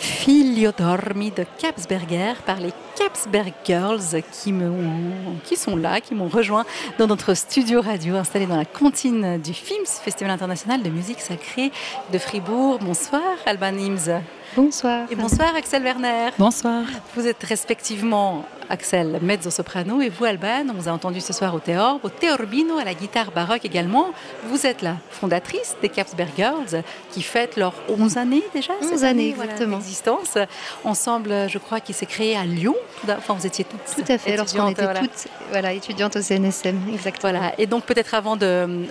Figlio Dormi de Capsberger par les Capsberg Girls qui sont là, qui m'ont rejoint dans notre studio radio installé dans la cantine du FIMS, Festival international de musique sacrée de Fribourg. Bonsoir Alban Ims. Bonsoir. Et bonsoir Axel Werner. Bonsoir. Vous êtes respectivement Axel mezzo-soprano et vous Alban, on vous a entendu ce soir au théorbe, au theorbino, à la guitare baroque également. Vous êtes la fondatrice des Capsberg Girls qui fêtent leurs 11 années déjà. 11 années exactement. D'existence. Ensemble, je crois qu'il s'est créé à Lyon. Enfin, vous étiez toutes tout à fait, lorsqu'on était toutes étudiantes au CNSM, exactement. Voilà. Et donc peut-être avant de...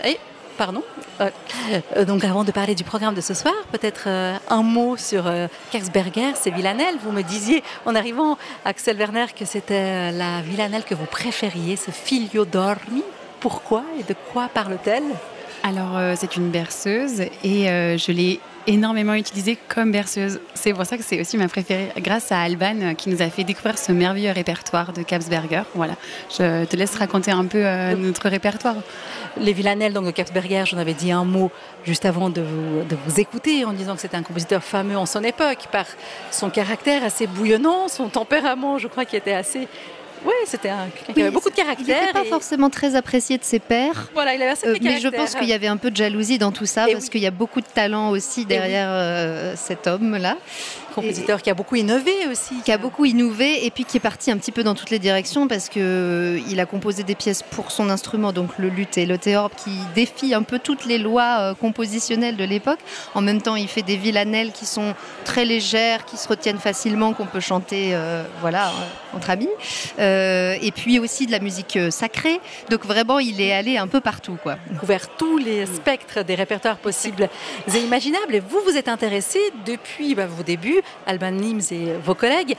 donc avant de parler du programme de ce soir, peut-être un mot sur Capsberger, c'est Villanelle. Vous me disiez en arrivant, Axel Werner, que c'était la Villanelle que vous préfériez, ce Figlio Dormi. Pourquoi et de quoi parle-t-elle ? Alors, c'est une berceuse et je l'ai énormément utilisée comme berceuse. C'est pour ça que c'est aussi ma préférée, grâce à Alban qui nous a fait découvrir ce merveilleux répertoire de Capsberger. Voilà, je te laisse raconter un peu notre répertoire. Les Villanelles donc, de Capsberger, j'en avais dit un mot juste avant de vous écouter en disant que c'était un compositeur fameux en son époque par son caractère assez bouillonnant, son tempérament, je crois, qui était assez... Oui, c'était quelqu'un qui avait beaucoup de caractère. Il n'était pas forcément très apprécié de ses pairs. Voilà, il avait assez de caractère. Mais je pense qu'il y avait un peu de jalousie dans tout ça, parce qu'il y a beaucoup de talent aussi derrière cet homme-là. Compositeur qui a beaucoup innové aussi. Qui a beaucoup innové et puis qui est parti un petit peu dans toutes les directions parce qu'il a composé des pièces pour son instrument, donc le luth et le théorbe, qui défient un peu toutes les lois compositionnelles de l'époque. En même temps, il fait des villanelles qui sont très légères, qui se retiennent facilement, qu'on peut chanter entre amis. Et puis aussi de la musique sacrée. Donc vraiment, il est allé un peu partout, quoi. Couvert tous les spectres des répertoires possibles et imaginables. Et vous êtes intéressé depuis vos débuts, Alban Ims et vos collègues,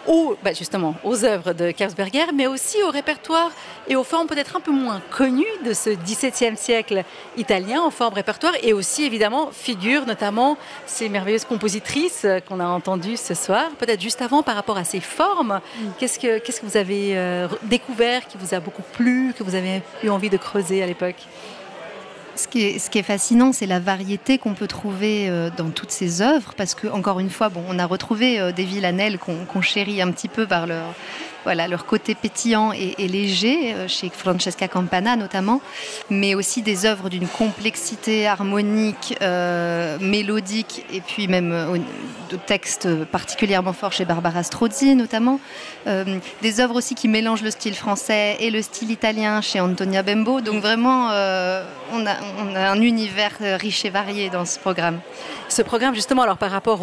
aux œuvres de Capsberger, mais aussi au répertoire et aux formes peut-être un peu moins connues de ce XVIIe siècle italien, en forme répertoire, et aussi évidemment figurent notamment ces merveilleuses compositrices qu'on a entendues ce soir. Peut-être juste avant, par rapport à ces formes, qu'est-ce que vous avez découvert, qui vous a beaucoup plu, que vous avez eu envie de creuser à l'époque ? Ce qui est fascinant, c'est la variété qu'on peut trouver dans toutes ces œuvres, parce que encore une fois, on a retrouvé des villanelles qu'on chérit un petit peu par leur côté pétillant et léger, chez Francesca Campana notamment, mais aussi des œuvres d'une complexité harmonique, mélodique, et puis même de textes particulièrement forts chez Barbara Strozzi notamment. Des œuvres aussi qui mélangent le style français et le style italien chez Antonia Bembo. Donc vraiment, on a un univers riche et varié dans ce programme. Ce programme, justement, alors par rapport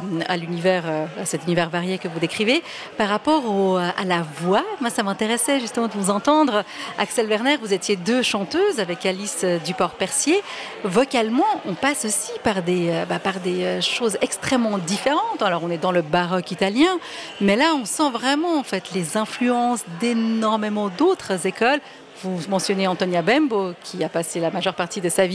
à cet univers varié que vous décrivez, par rapport à la voix, moi ça m'intéressait justement de vous entendre. Axel Werner, vous étiez deux chanteuses avec Alice Duport-Percier. Vocalement, on passe aussi par des choses extrêmement différentes. Alors on est dans le baroque italien, mais là on sent vraiment en fait les influences d'énormément d'autres écoles. Vous mentionnez Antonia Bembo, qui a passé la majeure partie de sa vie